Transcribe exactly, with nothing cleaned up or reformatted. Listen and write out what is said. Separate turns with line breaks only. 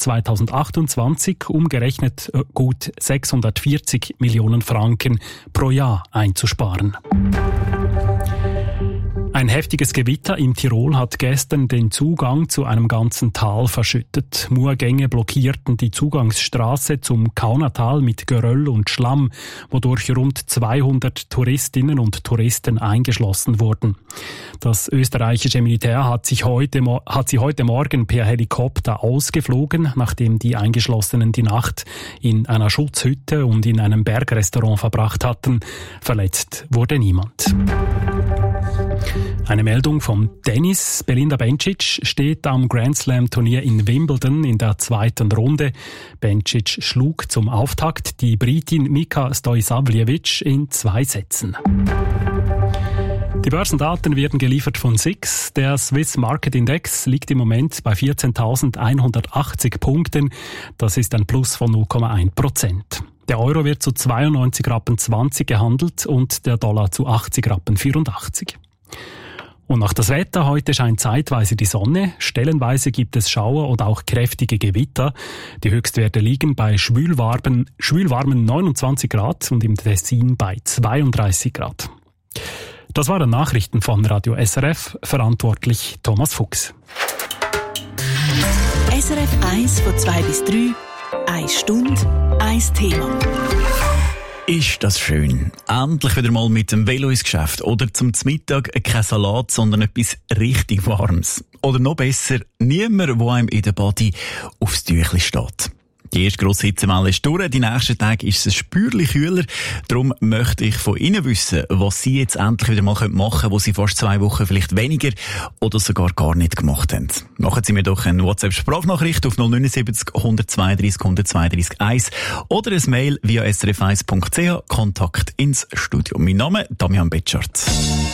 zweitausendachtundzwanzig umgerechnet gut sechshundertvierzig Millionen Franken pro Jahr einzusparen. Ein heftiges Gewitter im Tirol hat gestern den Zugang zu einem ganzen Tal verschüttet. Murgänge blockierten die Zugangsstraße zum Kaunertal mit Geröll und Schlamm, wodurch rund zweihundert Touristinnen und Touristen eingeschlossen wurden. Das österreichische Militär hat, sich heute, hat sie heute Morgen per Helikopter ausgeflogen, nachdem die Eingeschlossenen die Nacht in einer Schutzhütte und in einem Bergrestaurant verbracht hatten. Verletzt wurde niemand. Eine Meldung vom Tennis. Belinda Bencic steht am Grand Slam Turnier in Wimbledon in der zweiten Runde. Bencic schlug zum Auftakt die Britin Mika Stojsavljevic in zwei Sätzen. Die Börsendaten werden geliefert von S I X. Der Swiss Market Index liegt im Moment bei vierzehntausendeinhundertachtzig Punkten. Das ist ein Plus von null Komma eins Prozent. Der Euro wird zu zweiundneunzig Rappen zwanzig gehandelt und der Dollar zu achtzig Rappen vierundachtzig. Und nach das Wetter, heute scheint zeitweise die Sonne, stellenweise gibt es Schauer oder auch kräftige Gewitter. Die Höchstwerte liegen bei schwülwarmen, schwülwarmen neunundzwanzig Grad und im Tessin bei zweiunddreißig Grad. Das waren Nachrichten von Radio S R F, verantwortlich Thomas Fuchs.
S R F eins von zwei bis drei, eine Stunde, ein Thema.
Ist das schön. Endlich wieder mal mit dem Velo ins Geschäft. Oder zum Mittag kein Salat, sondern etwas richtig Warmes. Oder noch besser, niemand, der einem in der Body aufs Tüchli steht. Die erste grosse Hitzewelle ist durch. Die nächsten Tage ist es spürlich kühler. Darum möchte ich von Ihnen wissen, was Sie jetzt endlich wieder mal machen können, was Sie fast zwei Wochen vielleicht weniger oder sogar gar nicht gemacht haben. Machen Sie mir doch eine WhatsApp-Sprachnachricht auf null neun sieben null, hundertzweiunddreißig, hundertzweiunddreißig eins oder ein Mail via s r f eins punkt c h, Kontakt ins Studio. Mein Name Damian Betschart.